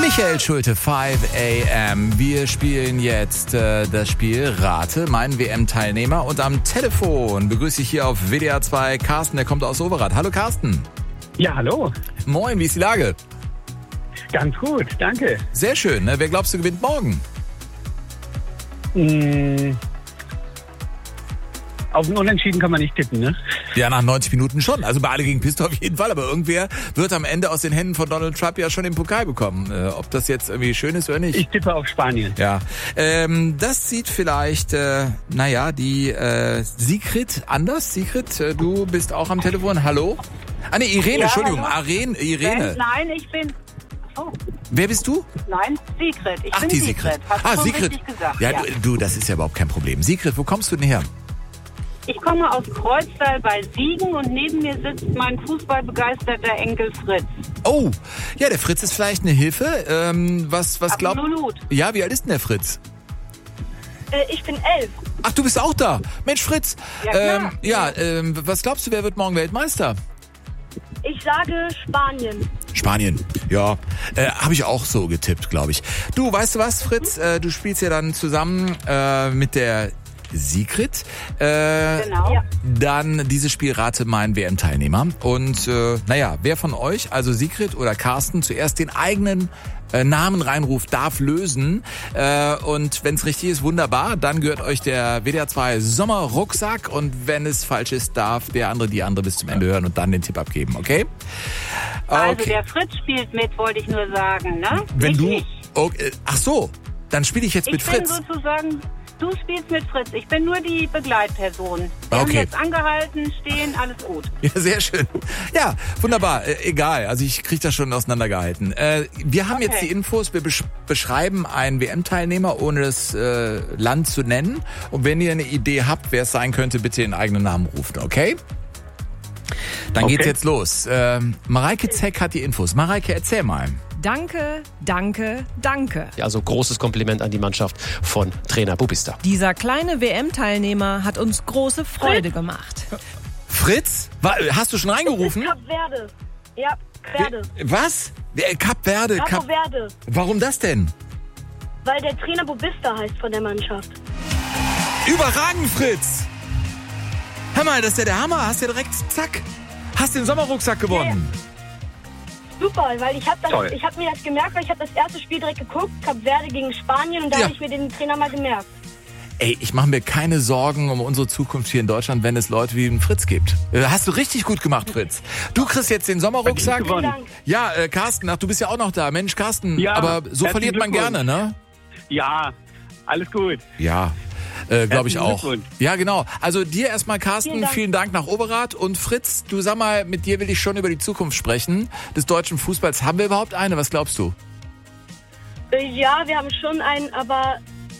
Michael Schulte, 5 AM. Wir spielen jetzt das Spiel Rate, meinen WM-Teilnehmer. Und am Telefon begrüße ich hier auf WDR 2 Carsten, der kommt aus Overath. Hallo Carsten. Ja, hallo. Moin, wie ist die Lage? Ganz gut, danke. Sehr schön. Ne? Wer glaubst du gewinnt morgen? Auf ein Unentschieden kann man nicht tippen, ne? Ja, nach 90 Minuten schon. Also bei alle gegen Piste auf jeden Fall. Aber irgendwer wird am Ende aus den Händen von Donald Trump ja schon den Pokal bekommen. Ob das jetzt irgendwie schön ist oder nicht. Ich tippe auf Spanien. Ja, das sieht vielleicht, die Sigrid anders. Sigrid, du bist auch am Telefon. Hallo? Ah, nee, Irene, ja, Entschuldigung. Irene. Nein, ich bin... Oh. Wer bist du? Nein, Sigrid. Ich bin die Sigrid. Hast du Sigrid. richtig gesagt. Ja, du, das ist ja überhaupt kein Problem. Sigrid, wo kommst du denn her? Ich komme aus Kreuztal bei Siegen und neben mir sitzt mein fußballbegeisterter Enkel Fritz. Oh, ja, der Fritz ist vielleicht eine Hilfe. Was glaubt... Absolut. Ja, wie alt ist denn der Fritz? Ich bin 11. Ach, du bist auch da. Mensch, Fritz. Ja, klar. Was glaubst du, wer wird morgen Weltmeister? Ich sage Spanien. Spanien, ja. Habe ich auch so getippt, glaube ich. Du, weißt du was, Fritz? Du spielst ja dann zusammen mit der Sigrid. Genau. Ja. Dann dieses Spiel Rate mein WM-Teilnehmer. Und wer von euch, also Sigrid oder Carsten, zuerst den eigenen Namen reinruft, darf lösen. Und wenn es richtig ist, wunderbar. Dann gehört euch der WDR 2 Sommerrucksack. Und wenn es falsch ist, darf die andere bis zum Ende hören und dann den Tipp abgeben, okay? Also der Fritz spielt mit, wollte ich nur sagen, ne? Wenn nicht du... ich. Okay, ach so, dann spiele ich jetzt mit Fritz. Ich bin sozusagen... Du spielst mit Fritz. Ich bin nur die Begleitperson. Wir haben Okay. jetzt angehalten, stehen, alles gut. Ja, sehr schön. Ja, wunderbar. Egal, also ich kriege das schon auseinandergehalten. Wir haben jetzt die Infos, wir beschreiben einen WM-Teilnehmer, ohne das Land zu nennen. Und wenn ihr eine Idee habt, wer es sein könnte, bitte den eigenen Namen rufen, okay? Dann geht's jetzt los. Mareike Zeck hat die Infos. Mareike, erzähl mal. Danke, danke, danke. Ja, also großes Kompliment an die Mannschaft von Trainer Bubista. Dieser kleine WM-Teilnehmer hat uns große Freude gemacht. Fritz, hast du schon reingerufen? Kap Verde. Ja, Verde. Was? Kap Verde. Capo Verde. Warum das denn? Weil der Trainer Bubista heißt von der Mannschaft. Überragend, Fritz! Hör mal, das ist ja der Hammer. Hast ja direkt, zack, hast den Sommerrucksack gewonnen. Super, weil ich habe Toll. mir das gemerkt, weil ich habe das erste Spiel direkt geguckt, Kap Verde gegen Spanien, und da habe ich mir den Trainer mal gemerkt. Ey, ich mache mir keine Sorgen um unsere Zukunft hier in Deutschland, wenn es Leute wie den Fritz gibt. Hast du richtig gut gemacht, Fritz. Du kriegst jetzt den Sommerrucksack. Vielen Dank. Ja, Carsten, ach, du bist ja auch noch da. Mensch, Carsten, Ja, aber so herzlichen verliert man Glückwunsch. gerne, ne? Ja, alles gut. Ja, glaube ich Herzlichen auch. Glückwunsch. Ja, genau. Also dir erstmal, Carsten, Vielen Dank. nach Overath. Und Fritz, du sag mal, mit dir will ich schon über die Zukunft sprechen des deutschen Fußballs. Haben wir überhaupt eine? Was glaubst du? Ja, wir haben schon einen, aber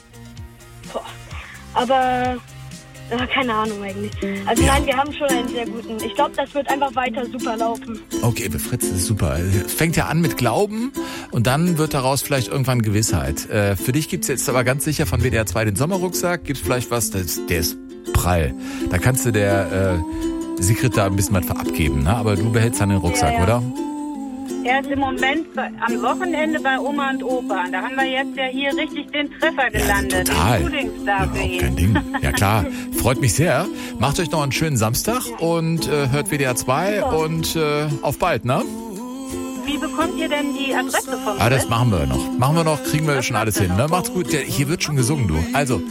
keine Ahnung eigentlich. Also nein, wir haben schon einen sehr guten. Ich glaube, das wird einfach weiter super laufen. Okay, Fritz, das ist super. Es fängt ja an mit Glauben und dann wird daraus vielleicht irgendwann Gewissheit. Für dich gibt's jetzt aber ganz sicher von WDR 2 den Sommerrucksack. Gibt's vielleicht was, der ist prall. Da kannst du der Sigrid da ein bisschen was abgeben, ne? Aber du behältst dann den Rucksack, Ja. oder? Er ist im Moment am Wochenende bei Oma und Opa. Da haben wir jetzt ja hier richtig den Treffer gelandet. Total. Den Puddingsstar für Überhaupt ihn. kein Ding. Ja klar, freut mich sehr. Macht euch noch einen schönen Samstag und hört WDR 2 und auf bald, ne? Wie bekommt ihr denn die Adresse vom Ah, das Fritz? machen wir noch. Kriegen wir schon alles hin, ne? Macht's gut. Ja, hier wird schon gesungen, du. Also